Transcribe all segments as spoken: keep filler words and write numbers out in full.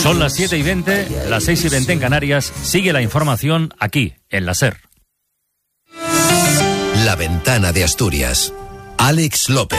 Son las siete y veinte, las seis y veinte en Canarias. Sigue la información aquí, en la SER. La Ventana de Asturias. Alex López.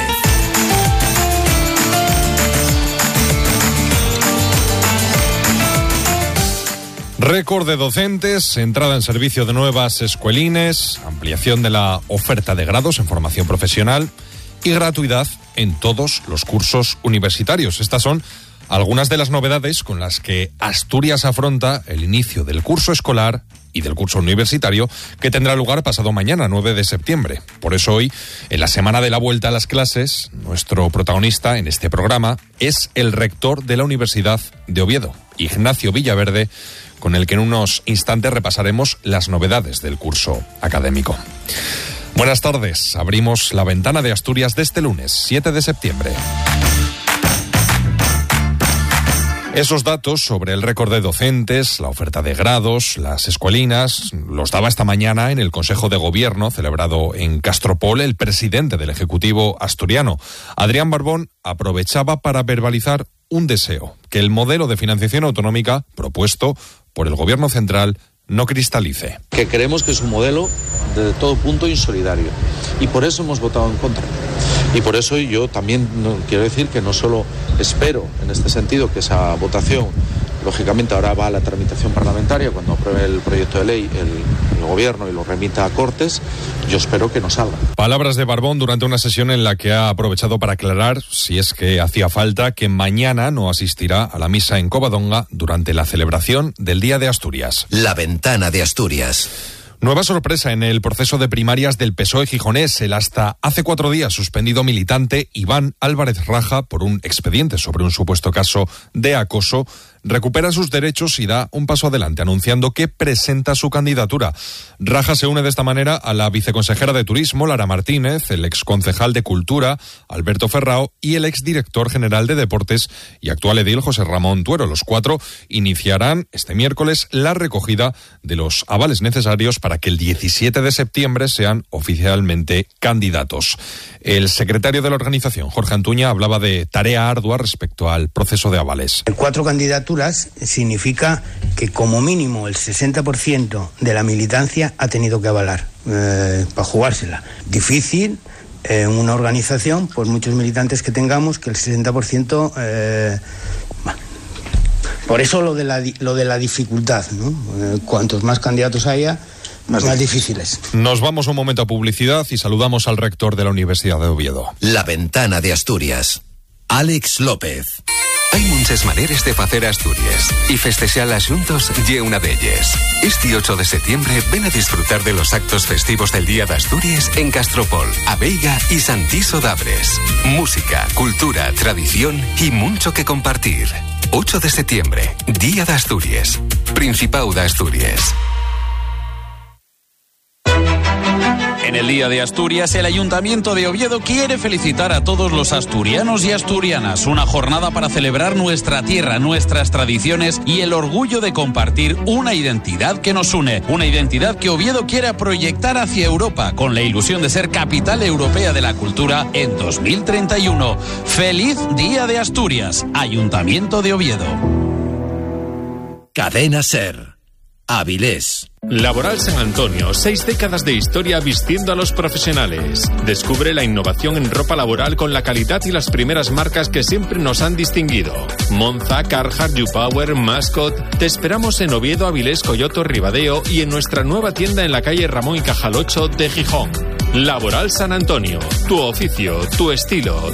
Récord de docentes, entrada en servicio de nuevas escuelines, ampliación de la oferta de grados en formación profesional y gratuidad en todos los cursos universitarios. Estas son algunas de las novedades con las que Asturias afronta el inicio del curso escolar y del curso universitario, que tendrá lugar pasado mañana, nueve de septiembre. Por eso hoy, en la semana de la vuelta a las clases, nuestro protagonista en este programa es el rector de la Universidad de Oviedo, Ignacio Villaverde, con el que en unos instantes repasaremos las novedades del curso académico. Buenas tardes, abrimos la Ventana de Asturias de este lunes, siete de septiembre. Esos datos sobre el récord de docentes, la oferta de grados, las escuelinas, los daba esta mañana en el Consejo de Gobierno celebrado en Castropol el presidente del Ejecutivo asturiano. Adrián Barbón aprovechaba para verbalizar un deseo, que el modelo de financiación autonómica propuesto por el Gobierno central no cristalice. Que creemos que es un modelo desde todo punto insolidario y por eso hemos votado en contra. Y por eso yo también no, quiero decir que no solo espero en este sentido que esa votación, lógicamente ahora va a la tramitación parlamentaria, cuando apruebe el proyecto de ley el, el Gobierno y lo remita a Cortes, yo espero que no salga. Palabras de Barbón durante una sesión en la que ha aprovechado para aclarar, si es que hacía falta, que mañana no asistirá a la misa en Covadonga durante la celebración del Día de Asturias. La Ventana de Asturias. Nueva sorpresa en el proceso de primarias del P S O E gijonés. El hasta hace cuatro días suspendido militante Iván Álvarez Raja por un expediente sobre un supuesto caso de acoso recupera sus derechos y da un paso adelante anunciando que presenta su candidatura. Raja se une de esta manera a la viceconsejera de Turismo, Lara Martínez, el exconcejal de Cultura, Alberto Ferrao, y el exdirector general de Deportes y actual edil, José Ramón Tuero. Los cuatro iniciarán este miércoles la recogida de los avales necesarios para que el diecisiete de septiembre sean oficialmente candidatos. El secretario de la organización, Jorge Antuña, hablaba de tarea ardua respecto al proceso de avales. Cuatro candidaturas significa que como mínimo el sesenta por ciento de la militancia ha tenido que avalar eh, para jugársela. Difícil en eh, una organización, por muchos militantes que tengamos, que el sesenta por ciento... Eh, bueno, por eso lo de la, lo de la dificultad, ¿no? Eh, cuantos más candidatos haya, más, más difíciles. Nos vamos un momento a publicidad y saludamos al rector de la Universidad de Oviedo. La Ventana de Asturias. Alex López. Hay muchas maneras de hacer Asturias y festejarlas juntos y una de ellas. Este ocho de septiembre ven a disfrutar de los actos festivos del Día de Asturias en Castropol, Abeiga y Santiso d'Abres. Música, cultura, tradición y mucho que compartir. ocho de septiembre, Día de Asturias. Principado de Asturias. En el Día de Asturias, el Ayuntamiento de Oviedo quiere felicitar a todos los asturianos y asturianas. Una jornada para celebrar nuestra tierra, nuestras tradiciones y el orgullo de compartir una identidad que nos une. Una identidad que Oviedo quiere proyectar hacia Europa, con la ilusión de ser capital europea de la cultura en dos mil treinta y uno. ¡Feliz Día de Asturias! Ayuntamiento de Oviedo. Cadena SER. Avilés. Laboral San Antonio, seis décadas de historia vistiendo a los profesionales. Descubre la innovación en ropa laboral con la calidad y las primeras marcas que siempre nos han distinguido. Monza, Carhartt, YouPower, Mascot. Te esperamos en Oviedo, Avilés, Coyoto, Ribadeo y en nuestra nueva tienda en la calle Ramón y Cajal ocho de Gijón. Laboral San Antonio, tu oficio, tu estilo,